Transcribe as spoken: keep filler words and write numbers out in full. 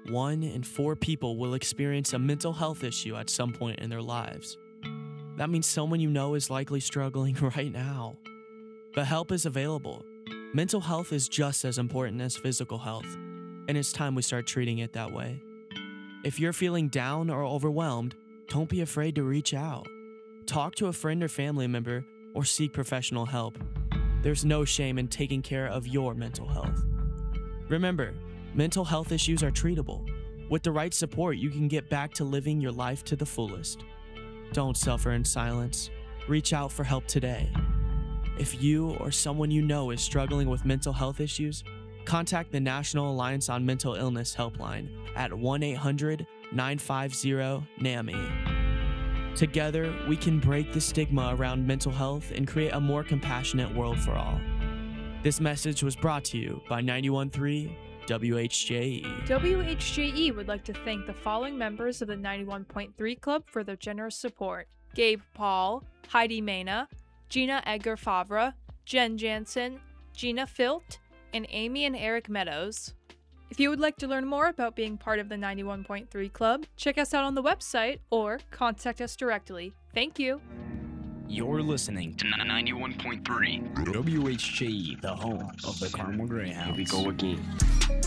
one in four people will experience a mental health issue at some point in their lives. That means someone you know is likely struggling right now. But help is available. Mental health is just as important as physical health, and it's time we start treating it that way. If you're feeling down or overwhelmed, don't be afraid to reach out. Talk to a friend or family member or seek professional help. There's no shame in taking care of your mental health. Remember, mental health issues are treatable. With the right support, you can get back to living your life to the fullest. Don't suffer in silence. Reach out for help today. If you or someone you know is struggling with mental health issues, contact the National Alliance on Mental Illness helpline at one eight hundred nine five zero NAMI. Together, we can break the stigma around mental health and create a more compassionate world for all. This message was brought to you by ninety-one point three W H J E. W H J E would like to thank the following members of the ninety-one point three Club for their generous support: Gabe Paul, Heidi Mena, Gina Edgar Favre, Jen Jansen, Gina Filt, and Amy and Eric Meadows. If you would like to learn more about being part of the ninety-one point three Club, check us out on the website or contact us directly. Thank you. You're listening to ninety-one point three W H J E, the home of the Carmel Greyhounds. Here we go again.